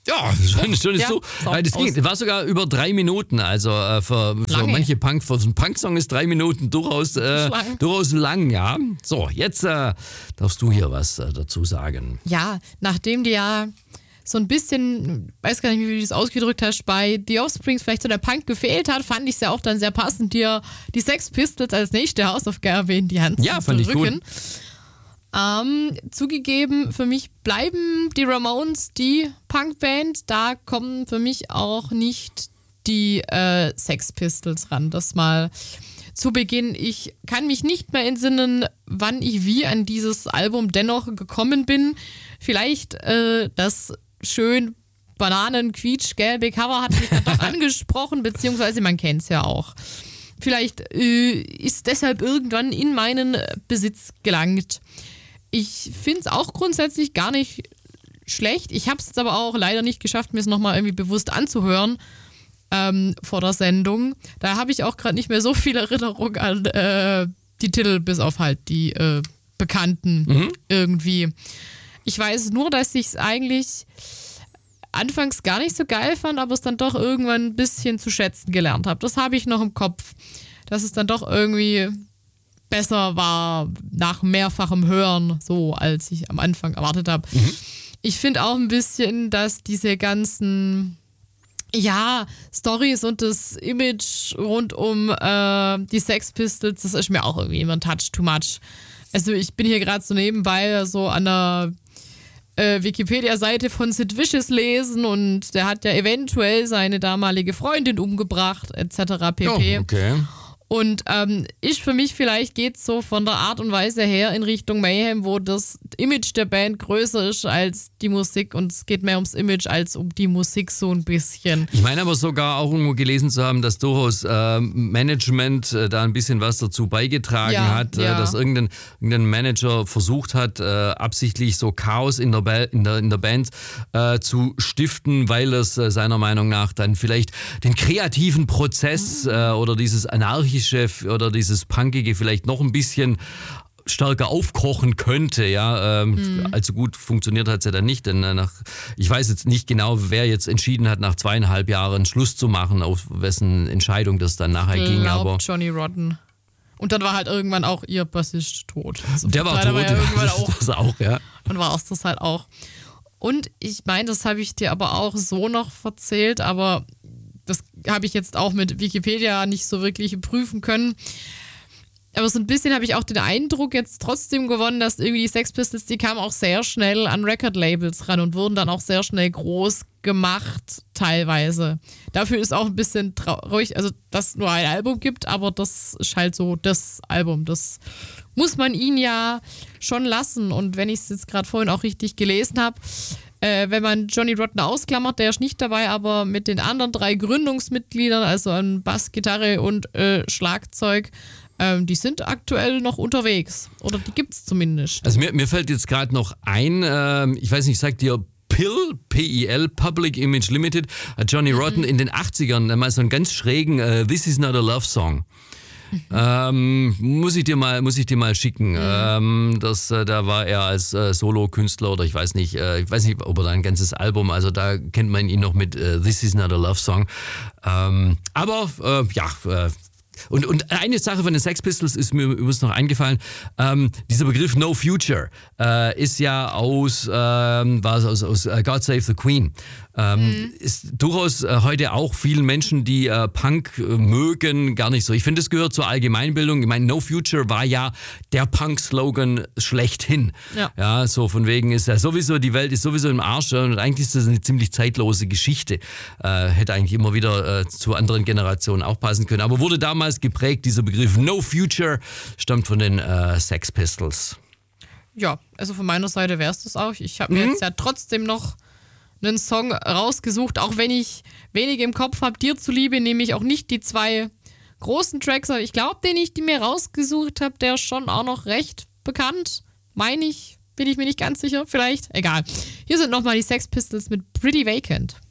Ja, schon ist so. Das war sogar über 3 Minuten. Also für manche für so einen Punk-Song ist 3 Minuten durchaus lang, ja. So, jetzt darfst du hier was dazu sagen. Ja, nachdem die ja so ein bisschen, weiß gar nicht, wie du das ausgedrückt hast, bei The Offspring vielleicht so der Punk gefehlt hat, fand ich es ja auch dann sehr passend, dir die Sex Pistols als nächste Hausaufgabe in die Hand zu drücken. Ja, fand ich gut. Zugegeben, für mich bleiben die Ramones die Punkband. Da kommen für mich auch nicht die Sex Pistols ran. Das mal zu Beginn. Ich kann mich nicht mehr entsinnen, wann ich wie an dieses Album dennoch gekommen bin. Vielleicht das schön Bananen-quietsch-gelbe Cover hat mich dann doch angesprochen, beziehungsweise man kennt es ja auch. Vielleicht ist deshalb irgendwann in meinen Besitz gelangt. Ich finde es auch grundsätzlich gar nicht schlecht. Ich habe es jetzt aber auch leider nicht geschafft, mir es nochmal irgendwie bewusst anzuhören vor der Sendung. Da habe ich auch gerade nicht mehr so viel Erinnerung an die Titel, bis auf halt die Bekannten irgendwie. Ich weiß nur, dass ich es eigentlich anfangs gar nicht so geil fand, aber es dann doch irgendwann ein bisschen zu schätzen gelernt habe. Das habe ich noch im Kopf, dass es dann doch irgendwie besser war nach mehrfachem Hören, so als ich am Anfang erwartet habe. Ich finde auch ein bisschen, dass diese ganzen Storys und das Image rund um die Sex Pistols, das ist mir auch irgendwie immer ein Touch too much. Also ich bin hier gerade so nebenbei so an der Wikipedia-Seite von Sid Vicious lesen und der hat ja eventuell seine damalige Freundin umgebracht, etc. pp. Oh, okay. Und für mich vielleicht geht es so von der Art und Weise her in Richtung Mayhem, wo das Image der Band größer ist als die Musik und es geht mehr ums Image als um die Musik so ein bisschen. Ich meine aber sogar auch irgendwo gelesen zu haben, dass durchaus Management da ein bisschen was dazu beigetragen hat, dass irgendein Manager versucht hat, absichtlich so Chaos in der Band zu stiften, weil es seiner Meinung nach dann vielleicht den kreativen Prozess oder dieses anarchische oder dieses Punkige vielleicht noch ein bisschen stärker aufkochen könnte, ja. Allzu gut funktioniert hat es ja dann nicht, denn ich weiß jetzt nicht genau, wer jetzt entschieden hat, nach 2,5 Jahren Schluss zu machen, auf wessen Entscheidung das dann nachher ging. Aber Johnny Rotten. Und dann war halt irgendwann auch ihr Bassist tot. Also der war tot, das auch, ja. Dann war es das halt auch. Und ich meine, das habe ich dir aber auch so noch erzählt, aber das habe ich jetzt auch mit Wikipedia nicht so wirklich prüfen können. Aber so ein bisschen habe ich auch den Eindruck jetzt trotzdem gewonnen, dass irgendwie die Sex Pistols, die kamen auch sehr schnell an Record-Labels ran und wurden dann auch sehr schnell groß gemacht, teilweise. Dafür ist auch ein bisschen traurig, also dass es nur ein Album gibt, aber das ist halt so das Album. Das muss man ihnen ja schon lassen. Und wenn ich es jetzt gerade vorhin auch richtig gelesen habe, wenn man Johnny Rotten ausklammert, der ist nicht dabei, aber mit den anderen 3 Gründungsmitgliedern, also an Bass, Gitarre und Schlagzeug, die sind aktuell noch unterwegs. Oder die gibt es zumindest. Also mir fällt jetzt gerade noch ein, ich weiß nicht, sagt dir PIL, P-I-L, Public Image Limited, hat Johnny Rotten in den 80ern mal so einen ganz schrägen This Is Not a Love Song. Muss ich dir mal schicken. Da war er als Solo-Künstler oder ich weiß nicht, ob er da ein ganzes Album, also da kennt man ihn noch mit This Is Not a Love Song. Und eine Sache von den Sex Pistols ist mir übrigens noch eingefallen. Dieser Begriff No Future ist ja aus God Save the Queen. Ist durchaus heute auch vielen Menschen, die Punk mögen, gar nicht so. Ich finde, es gehört zur Allgemeinbildung. Ich meine, No Future war ja der Punk-Slogan schlechthin. Ja, so von wegen ist ja sowieso, die Welt ist sowieso im Arsch und eigentlich ist das eine ziemlich zeitlose Geschichte. Hätte eigentlich immer wieder zu anderen Generationen auch passen können. Aber wurde damals geprägt, dieser Begriff No Future stammt von den Sex Pistols. Ja, also von meiner Seite wäre es das auch. Ich habe mir jetzt ja trotzdem noch einen Song rausgesucht, auch wenn ich wenig im Kopf habe. Dir zuliebe nehme ich auch nicht die 2 großen Tracks, aber ich glaube, den ich mir rausgesucht habe, der ist schon auch noch recht bekannt. Meine ich, bin ich mir nicht ganz sicher, vielleicht. Egal. Hier sind nochmal die Sex Pistols mit Pretty Vacant.